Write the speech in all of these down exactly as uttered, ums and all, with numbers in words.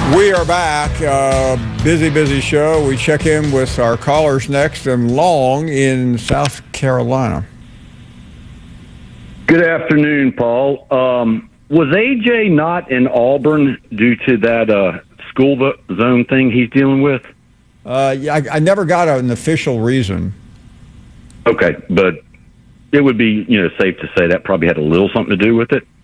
We are back. Uh, busy, busy show. We check in with our callers next, and Long in South Carolina. Good afternoon, Paul. Um, was A J not in Auburn due to that uh, school zone thing he's dealing with? Uh, yeah, I, I never got an official reason. Okay, but it would be, you know, safe to say that probably had a little something to do with it.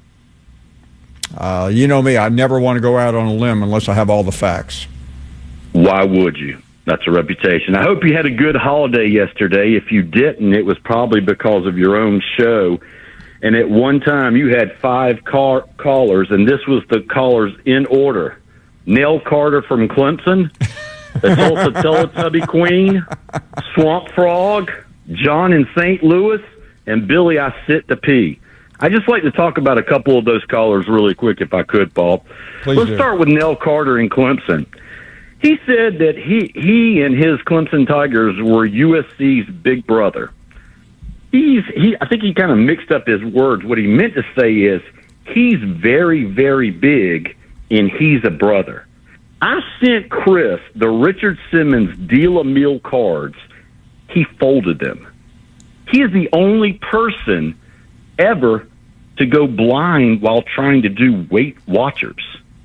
Uh, you know me, I never want to go out on a limb unless I have all the facts. Why would you? That's a reputation. I hope you had a good holiday yesterday. If you didn't, it was probably because of your own show. And at one time, you had five car- callers, and this was the callers in order. Nell Carter from Clemson, the Tulsa Teletubby Queen, Swamp Frog, John in Saint Louis, and Billy, I Sit to Pee. I'd just like to talk about a couple of those callers really quick, if I could, Paul. Please Let's do. start with Nell Carter in Clemson. He said that he, he and his Clemson Tigers were U S C's big brother. He's he. I think he kind of mixed up his words. What he meant to say is he's very, very big, and he's a brother. I sent Chris the Richard Simmons Deal a Meal cards. He folded them. He is the only person ever to go blind while trying to do Weight Watchers.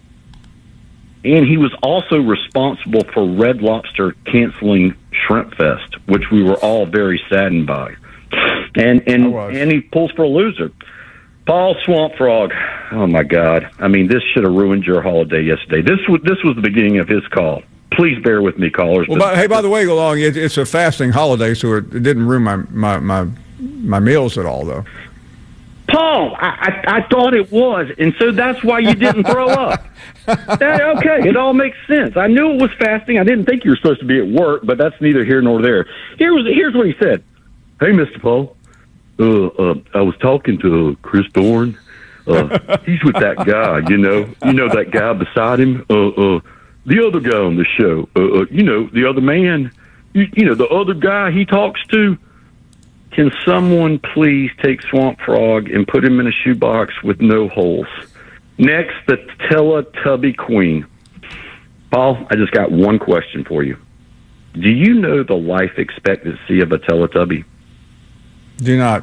And he was also responsible for Red Lobster canceling Shrimp Fest, which we were all very saddened by. And and and he pulls for a loser. Paul Swamp Frog. Oh my God! I mean, this should have ruined your holiday yesterday. This was this was the beginning of his call. Please bear with me, callers. Well, but, hey, by the way, Long, it, it's a fasting holiday, so it, it didn't ruin my, my my my meals at all, though. Paul, I, I, I thought it was, and so that's why you didn't throw up. That, okay, it all makes sense. I knew it was fasting. I didn't think you were supposed to be at work, but that's neither here nor there. Here was here's what he said. Hey, Mister Paul, uh, uh, I was talking to uh, Chris Dorn. Uh, he's with that guy, you know, you know that guy beside him, uh, uh, the other guy on the show, uh, uh, you know, the other man, you, you know, the other guy he talks to. Can someone please take Swamp Frog and put him in a shoebox with no holes? Next, the Teletubby Queen. Paul, I just got one question for you. Do you know the life expectancy of a Teletubby? Do not.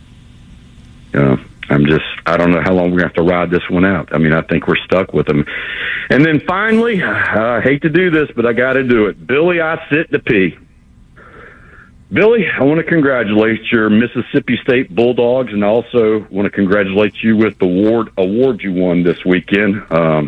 Uh, I'm just, I don't know how long we're going to have to ride this one out. I mean, I think we're stuck with them. And then finally, I hate to do this, but I got to do it. Billy, I Sit to Pee. Billy, I want to congratulate your Mississippi State Bulldogs, and I also want to congratulate you with the award award you won this weekend. Um,